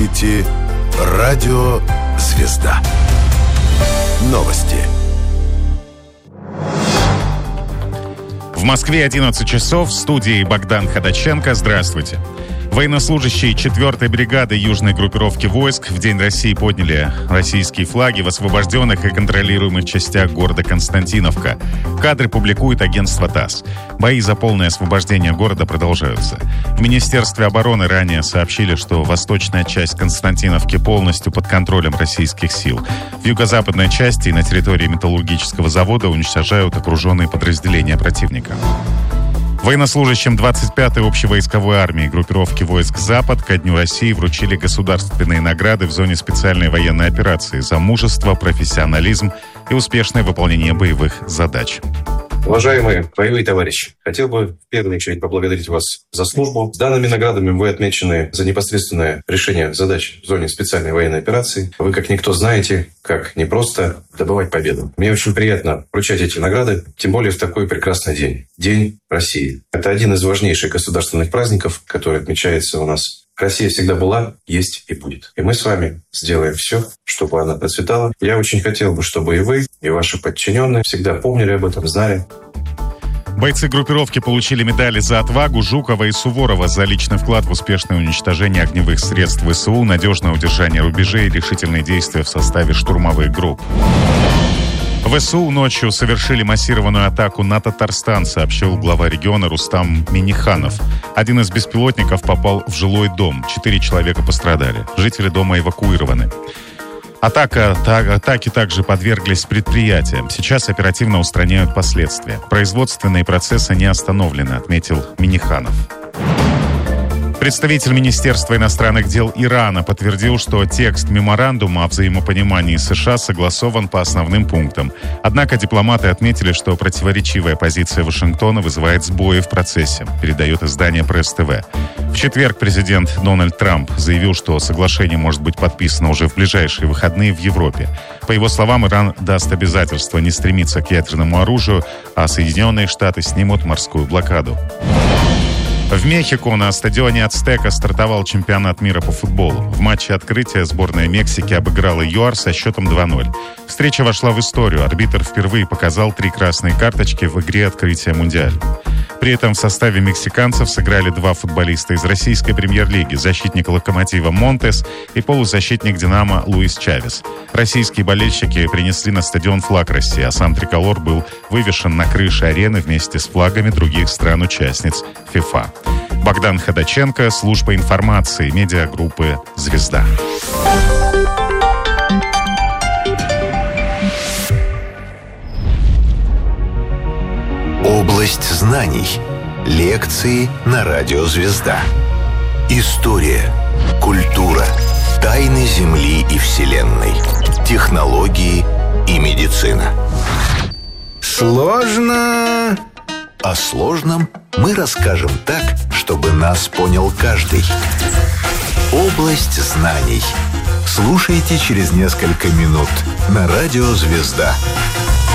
слушаете Радио Звезда. Новости. В Москве 11 часов. В студии Богдан Ходаченко. Здравствуйте. Военнослужащие 4-й бригады южной группировки войск в День России подняли российские флаги в освобожденных и контролируемых частях города Константиновка. Кадры публикует агентство ТАСС. Бои за полное освобождение города продолжаются. В Министерстве обороны ранее сообщили, что восточная часть Константиновки полностью под контролем российских сил. В юго-западной части и на территории металлургического завода уничтожают окруженные подразделения противника. Военнослужащим 25-й общевойсковой армии группировки войск «Запад» ко Дню России вручили государственные награды в зоне специальной военной операции за мужество, профессионализм и успешное выполнение боевых задач. Уважаемые боевые товарищи, хотел бы в первую очередь поблагодарить вас за службу. С данными наградами вы отмечены за непосредственное решение задач в зоне специальной военной операции. Вы, как никто, знаете, как не просто добывать победу. Мне очень приятно вручать эти награды, тем более в такой прекрасный день. День России. Это один из важнейших государственных праздников, который отмечается у нас. Россия всегда была, есть и будет. И мы с вами сделаем все, чтобы она процветала. Я очень хотел бы, чтобы и вы, и ваши подчиненные всегда помнили об этом, знали. Бойцы группировки получили медали за отвагу. Жукова и Суворова за личный вклад в успешное уничтожение огневых средств ВСУ, надежное удержание рубежей и решительные действия в составе штурмовых групп. ВСУ ночью совершили массированную атаку на Татарстан, сообщил глава региона Рустам Минниханов. Один из беспилотников попал в жилой дом. 4 человека пострадали. Жители дома эвакуированы. Атаки также подверглись предприятиям. Сейчас оперативно устраняют последствия. Производственные процессы не остановлены, отметил Минниханов. Представитель Министерства иностранных дел Ирана подтвердил, что текст меморандума о взаимопонимании США согласован по основным пунктам. Однако дипломаты отметили, что противоречивая позиция Вашингтона вызывает сбои в процессе, передает издание Пресс-ТВ. В четверг президент Дональд Трамп заявил, что соглашение может быть подписано уже в ближайшие выходные в Европе. По его словам, Иран даст обязательство не стремиться к ядерному оружию, а Соединенные Штаты снимут морскую блокаду. В Мехико на стадионе «Ацтека» стартовал чемпионат мира по футболу. В матче открытия сборная Мексики обыграла ЮАР со счетом 2-0. Встреча вошла в историю. Арбитр впервые показал 3 красные карточки в игре открытия Мундиаля. При этом в составе мексиканцев сыграли 2 футболиста из российской премьер-лиги: защитник «Локомотива» Монтес и полузащитник «Динамо» Луис Чавес. Российские болельщики принесли на стадион флаг России, а сам триколор был вывешен на крыше арены вместе с флагами других стран-участниц ФИФА. Богдан Ходаченко, служба информации, медиагруппы «Звезда». Область знаний. Лекции на Радио Звезда. История, культура, тайны Земли и Вселенной, технологии и медицина. Сложно. О сложном мы расскажем так, чтобы нас понял каждый. Область знаний. Слушайте через несколько минут на Радио Звезда.